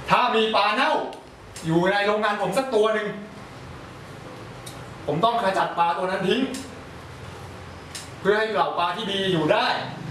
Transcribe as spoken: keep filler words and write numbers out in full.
ถ้ามีปลาเน่าอยู่ในโรงงานผมสักตัวหนึ่งผมต้องขจัดปลาตัวนั้นทิ้งเพื่อให้เหล่าปลาที่ดีอยู่ได้